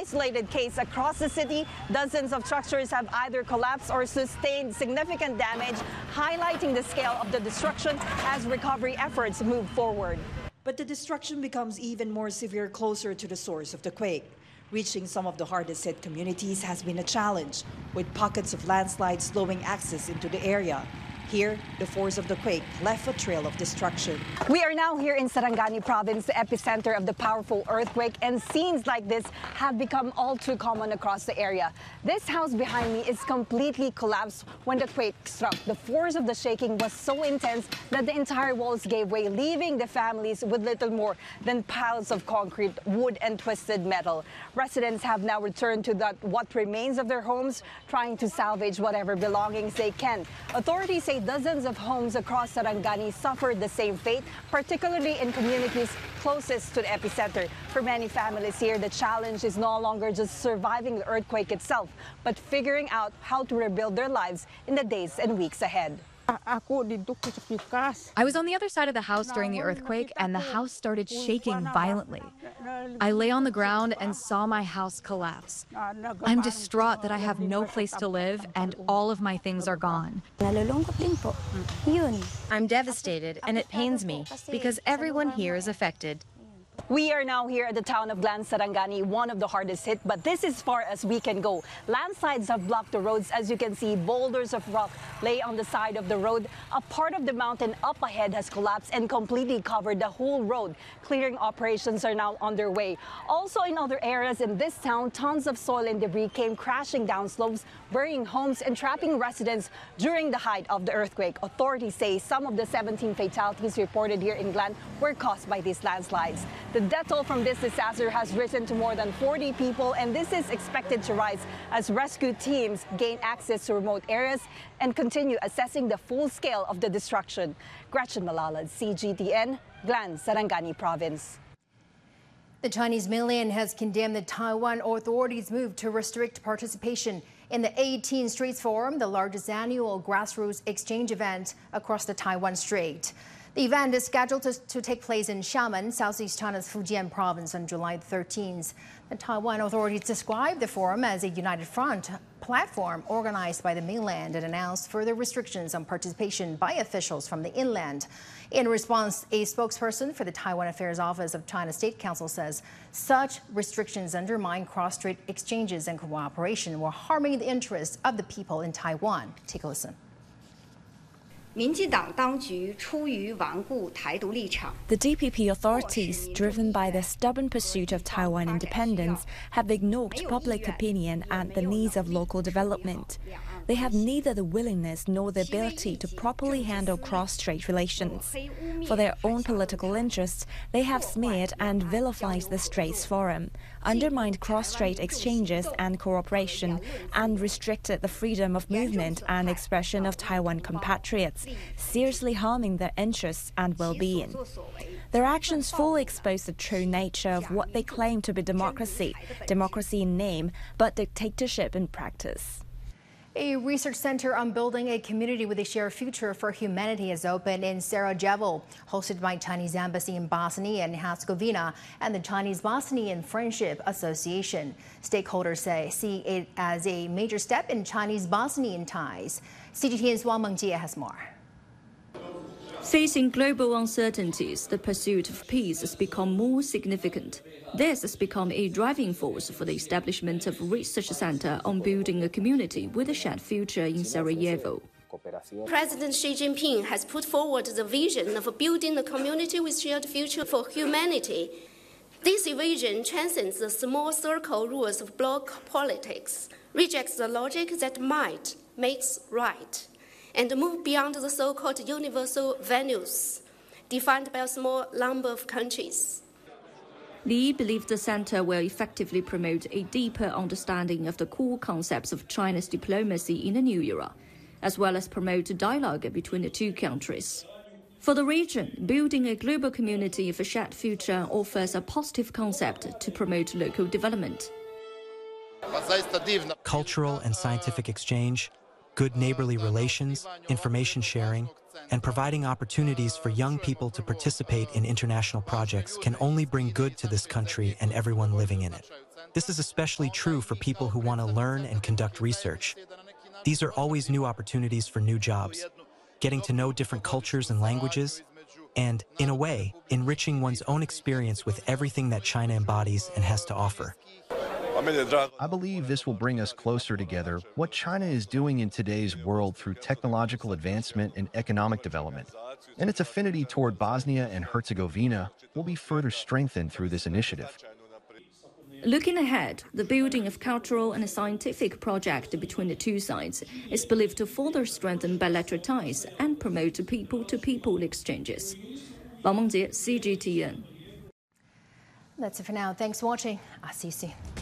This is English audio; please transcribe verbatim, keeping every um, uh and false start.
isolated case across the city. Dozens of structures have either collapsed or sustained significant damage, highlighting the scale of the destruction as recovery efforts move forward. But the destruction becomes even more severe closer to the source of the quake. Reaching some of the hardest hit communities has been a challenge, with pockets of landslides slowing access into the area. Here, the force of the quake left a trail of destruction. We are now here in Sarangani province, the epicenter of the powerful earthquake, and scenes like this have become all too common across the area. This house behind me is completely collapsed when the quake struck. The force of the shaking was so intense that the entire walls gave way, leaving the families with little more than piles of concrete, wood, and twisted metal. Residents have now returned to that what remains of their homes, trying to salvage whatever belongings they can. Authorities say dozens of homes across Sarangani suffered the same fate, particularly in communities closest to the epicenter. For many families here, the challenge is no longer just surviving the earthquake itself, but figuring out how to rebuild their lives in the days and weeks ahead. I was on the other side of the house during the earthquake, and the house started shaking violently. I lay on the ground and saw my house collapse. I'm distraught that I have no place to live and all of my things are gone. I'm devastated, and it pains me because everyone here is affected. We are now here at the town of Glan, Sarangani, one of the hardest hit, but this is far as we can go. Landslides have blocked the roads. As you can see, boulders of rock lay on the side of the road. A part of the mountain up ahead has collapsed and completely covered the whole road. Clearing operations are now underway. Also in other areas in this town, tons of soil and debris came crashing down slopes, burying homes and trapping residents during the height of the earthquake. Authorities say some of the seventeen fatalities reported here in Glan were caused by these landslides. The death toll from this disaster has risen to more than forty people, and this is expected to rise as rescue teams gain access to remote areas and continue assessing the full scale of the destruction. Gretchen Malalad, C G T N, Glan, Sarangani Province. The Chinese mainland has condemned the Taiwan authorities' move to restrict participation in the eighteen Straits Forum, the largest annual grassroots exchange event across the Taiwan Strait. The event is scheduled to, to take place in Xiamen, southeast China's Fujian province, on July thirteenth. The Taiwan authorities described the forum as a united front platform organized by the mainland and announced further restrictions on participation by officials from the inland. In response, a spokesperson for the Taiwan Affairs Office of China State Council says such restrictions undermine cross-strait exchanges and cooperation while harming the interests of the people in Taiwan. Take a listen. The D P P authorities, driven by their stubborn pursuit of Taiwan independence, have ignored public opinion and the needs of local development. They have neither the willingness nor the ability to properly handle cross-strait relations. For their own political interests, they have smeared and vilified the Straits Forum, undermined cross-strait exchanges and cooperation, and restricted the freedom of movement and expression of Taiwan compatriots, seriously harming their interests and well-being. Their actions fully expose the true nature of what they claim to be democracy, democracy in name, but dictatorship in practice. A research center on building a community with a shared future for humanity has opened in Sarajevo, hosted by Chinese Embassy in Bosnia and Herzegovina and the Chinese Bosnian Friendship Association. Stakeholders say see it as a major step in Chinese-Bosnian ties. C G T N's Wang Mengjie has more. Facing global uncertainties, the pursuit of peace has become more significant. This has become a driving force for the establishment of a research center on building a community with a shared future in Sarajevo. President Xi Jinping has put forward the vision of building a community with shared future for humanity. This vision transcends the small circle rules of bloc politics, rejects the logic that might makes right, and move beyond the so-called universal values defined by a small number of countries. Li believes the center will effectively promote a deeper understanding of the core concepts of China's diplomacy in the new era, as well as promote dialogue between the two countries. For the region, building a global community of a shared future offers a positive concept to promote local development. Cultural and scientific exchange, good neighborly relations, information sharing, and providing opportunities for young people to participate in international projects can only bring good to this country and everyone living in it. This is especially true for people who want to learn and conduct research. These are always new opportunities for new jobs, getting to know different cultures and languages, and, in a way, enriching one's own experience with everything that China embodies and has to offer. I believe this will bring us closer together. What China is doing in today's world through technological advancement and economic development, and its affinity toward Bosnia and Herzegovina will be further strengthened through this initiative. Looking ahead, the building of cultural and scientific project between the two sides is believed to further strengthen bilateral ties and promote people-to-people exchanges. Wang Mengjie, C G T N. That's it for now. Thanks for watching. I'll see you soon.